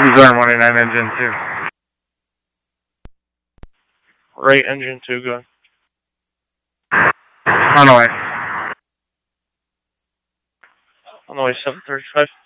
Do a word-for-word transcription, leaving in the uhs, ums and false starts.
Zone one eighty-nine, engine two. Right, engine two, go. On the way. On the way, seven thirty-five.